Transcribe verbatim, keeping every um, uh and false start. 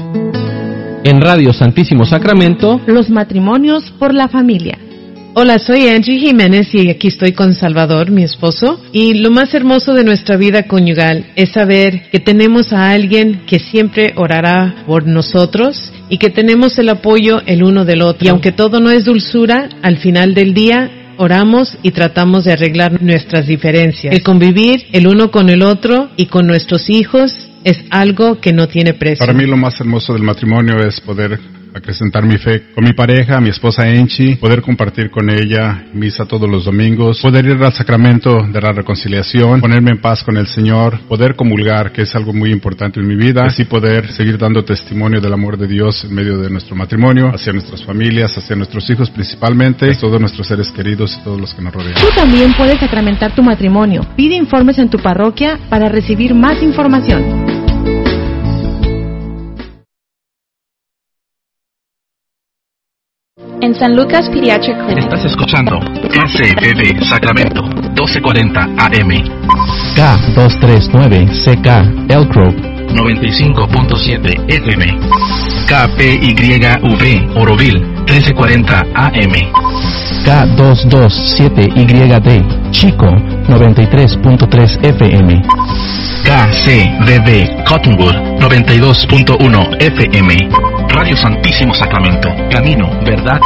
En Radio Santísimo Sacramento, los matrimonios por la familia. Hola, soy Angie Jiménez y aquí estoy con Salvador, mi esposo. Y lo más hermoso de nuestra vida conyugal es saber que tenemos a alguien que siempre orará por nosotros y que tenemos el apoyo el uno del otro. Y aunque todo no es dulzura, al final del día oramos y tratamos de arreglar nuestras diferencias. El convivir el uno con el otro y con nuestros hijos es algo que no tiene precio. Para mí lo más hermoso del matrimonio es poder acrecentar mi fe con mi pareja, mi esposa Enchi, poder compartir con ella misa todos los domingos, poder ir al sacramento de la reconciliación, ponerme en paz con el Señor, poder comulgar, que es algo muy importante en mi vida, así poder seguir dando testimonio del amor de Dios en medio de nuestro matrimonio, hacia nuestras familias, hacia nuestros hijos principalmente, a todos nuestros seres queridos y todos los que nos rodean. Tú también puedes sacramentar tu matrimonio. Pide informes en tu parroquia para recibir más información. En San Lucas Pediatric Clinic. Estás escuchando K C B B Sacramento, doce cuarenta A M. K doscientos treinta y nueve C K Elk Grove, noventa y cinco punto siete F M. K P Y V Oroville, trece cuarenta A M. K doscientos veintisiete Y D Chico, noventa y tres punto tres F M. K C B B Cottonwood, noventa y dos punto uno F M. Radio Santísimo Sacramento, camino, verdad